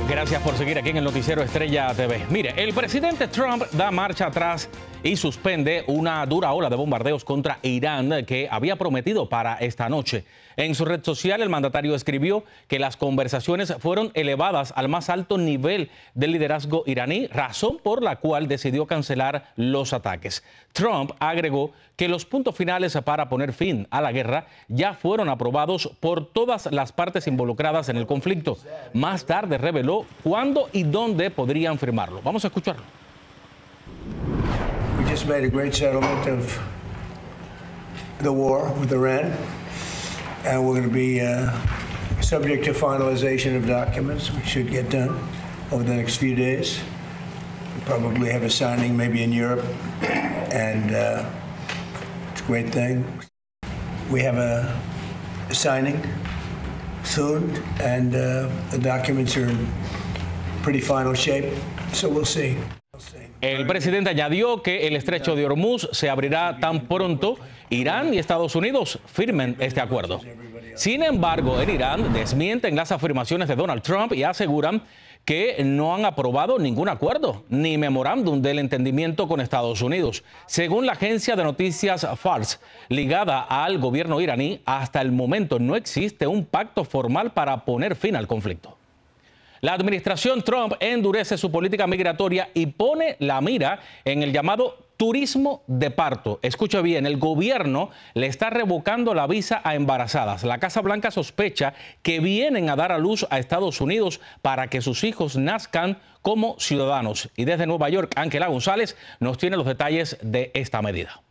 Gracias por seguir aquí en el Noticiero Estrella TV. Mire, el presidente Trump da marcha atrás y suspende una dura ola de bombardeos contra Irán que había prometido para esta noche. En su red social, el mandatario escribió que las conversaciones fueron elevadas al más alto nivel del liderazgo iraní, razón por la cual decidió cancelar los ataques. Trump agregó que los puntos finales para poner fin a la guerra ya fueron aprobados por todas las partes involucradas en el conflicto. Más tarde reveló cuándo y dónde podrían firmarlo. Vamos a escucharlo. We just made a great settlement of the war with Iran, and we're going to be subject to finalization of documents, which should get done over the next few days. We'll probably have a signing maybe in Europe, and it's a great thing. We have a signing soon, and the documents are in pretty final shape, so we'll see. El presidente añadió que el estrecho de Hormuz se abrirá tan pronto Irán y Estados Unidos firmen este acuerdo. Sin embargo, en Irán desmienten las afirmaciones de Donald Trump y aseguran que no han aprobado ningún acuerdo ni memorándum del entendimiento con Estados Unidos. Según la agencia de noticias Fars, ligada al gobierno iraní, hasta el momento no existe un pacto formal para poner fin al conflicto. La administración Trump endurece su política migratoria y pone la mira en el llamado turismo de parto. Escucha bien, el gobierno le está revocando la visa a embarazadas. La Casa Blanca sospecha que vienen a dar a luz a Estados Unidos para que sus hijos nazcan como ciudadanos. Y desde Nueva York, Ángela González nos tiene los detalles de esta medida.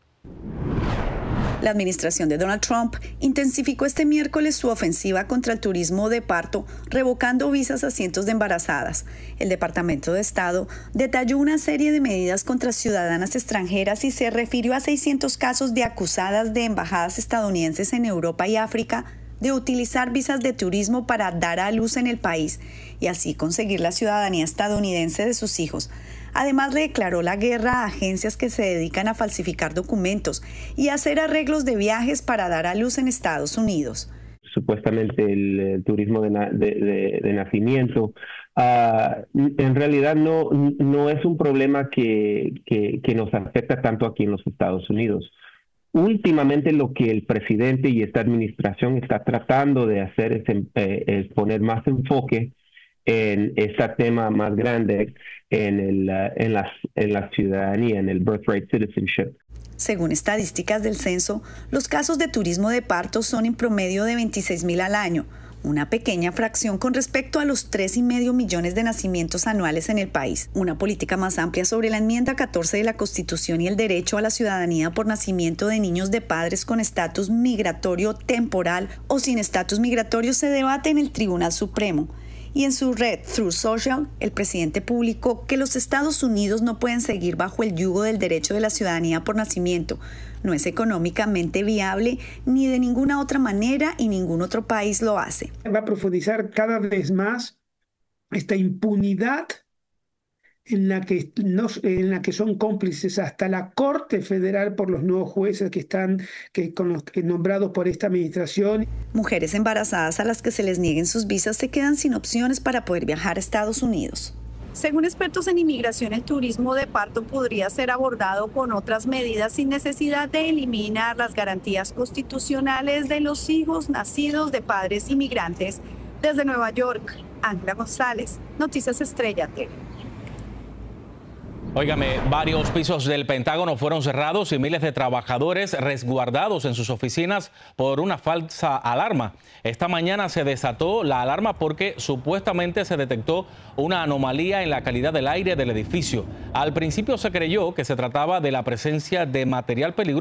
La administración de Donald Trump intensificó este miércoles su ofensiva contra el turismo de parto, revocando visas a cientos de embarazadas. El Departamento de Estado detalló una serie de medidas contra ciudadanas extranjeras y se refirió a 600 casos de acusadas de embajadas estadounidenses en Europa y África de utilizar visas de turismo para dar a luz en el país y así conseguir la ciudadanía estadounidense de sus hijos. Además, le declaró la guerra a agencias que se dedican a falsificar documentos y a hacer arreglos de viajes para dar a luz en Estados Unidos. Supuestamente el turismo de nacimiento, en realidad no es un problema que nos afecta tanto aquí en los Estados Unidos. Últimamente lo que el presidente y esta administración está tratando de hacer es poner más enfoque en este tema más grande, en la ciudadanía, en el birthright citizenship. Según estadísticas del censo, los casos de turismo de parto son en promedio de 26,000 al año, una pequeña fracción con respecto a los 3,5 millones de nacimientos anuales en el país. Una política más amplia sobre la enmienda 14 de la Constitución y el derecho a la ciudadanía por nacimiento de niños de padres con estatus migratorio temporal o sin estatus migratorio se debate en el Tribunal Supremo. Y en su red Truth Social, el presidente publicó que los Estados Unidos no pueden seguir bajo el yugo del derecho de la ciudadanía por nacimiento. No es económicamente viable ni de ninguna otra manera y ningún otro país lo hace. Va a profundizar cada vez más esta impunidad en la que son cómplices hasta la Corte Federal por los nuevos jueces que están nombrados por esta administración. Mujeres embarazadas a las que se les nieguen sus visas se quedan sin opciones para poder viajar a Estados Unidos. Según expertos en inmigración, el turismo de parto podría ser abordado con otras medidas sin necesidad de eliminar las garantías constitucionales de los hijos nacidos de padres inmigrantes. Desde Nueva York, Ángela González, Noticias Estrella TV. Óigame, varios pisos del Pentágono fueron cerrados y miles de trabajadores resguardados en sus oficinas por una falsa alarma. Esta mañana se desató la alarma porque supuestamente se detectó una anomalía en la calidad del aire del edificio. Al principio se creyó que se trataba de la presencia de material peligroso